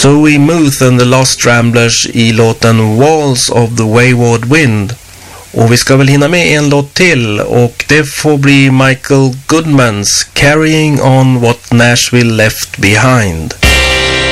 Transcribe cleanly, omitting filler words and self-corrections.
Zoe Muth and the Lost Ramblers i låten Walls of the Wayward Wind. Och vi ska väl hinna med en låt till, och det får bli Michael Goodmans Carrying on What Nashville Left Behind.